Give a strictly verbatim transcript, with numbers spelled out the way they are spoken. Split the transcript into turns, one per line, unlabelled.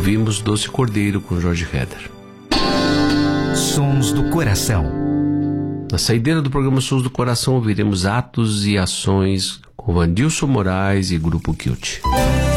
Ouvimos Doce Cordeiro com Jorge Heder.
Sons do Coração.
Na saideira do programa Sons do Coração ouviremos Atos e Ações com Vandilson Moraes e Grupo Kilt.